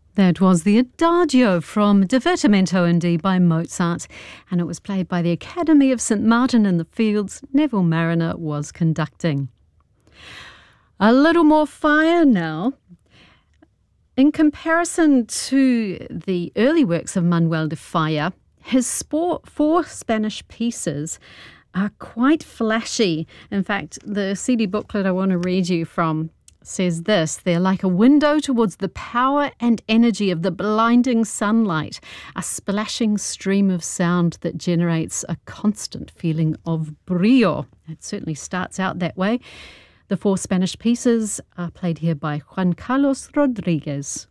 That was the Adagio from Divertimento in D by Mozart, and it was played by the Academy of St Martin in the Fields. Neville Marriner was conducting. A little more fire now. In comparison to the early works of Manuel de Falla, his four Spanish pieces are quite flashy. In fact, the CD booklet I want to read you from says this: they're like a window towards the power and energy of the blinding sunlight, a splashing stream of sound that generates a constant feeling of brillo. It certainly starts out that way. The four Spanish pieces are played here by Juan Carlos Rodriguez.